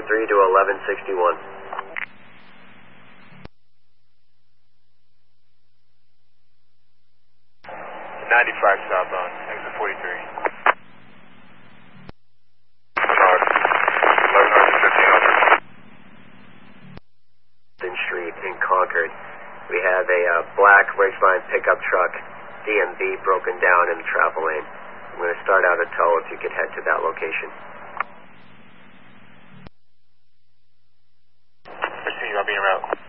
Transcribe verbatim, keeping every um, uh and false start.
three to eleven sixty-one. ninety-five southbound, exit forty-three. Street in Concord. We have a uh, black Ridgeline pickup truck, D M V, broken down in the travel lane. I'm going to start out a tow if you could head to that location. Proceed, I'll be en route.